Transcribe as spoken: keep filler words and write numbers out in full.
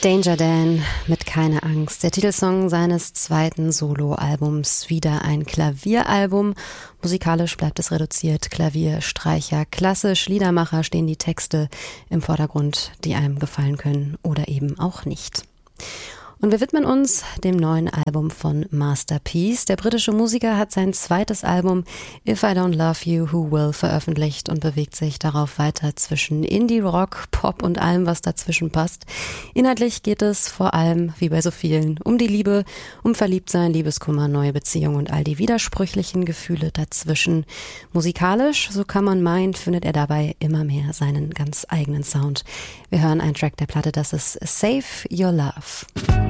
Danger Dan mit Keine Angst, der Titelsong seines zweiten Soloalbums, wieder ein Klavieralbum. Musikalisch bleibt es reduziert, Klavier, Streicher, klassisch, Liedermacher stehen die Texte im Vordergrund, die einem gefallen können oder eben auch nicht. Und wir widmen uns dem neuen Album von Masterpiece. Der britische Musiker hat sein zweites Album If I Don't Love You, Who Will veröffentlicht und bewegt sich darauf weiter zwischen Indie-Rock, Pop und allem, was dazwischen passt. Inhaltlich geht es vor allem, wie bei so vielen, um die Liebe, um Verliebtsein, Liebeskummer, neue Beziehungen und all die widersprüchlichen Gefühle dazwischen. Musikalisch, so kann man meinen, findet er dabei immer mehr seinen ganz eigenen Sound. Wir hören einen Track der Platte, das ist Save Your Love.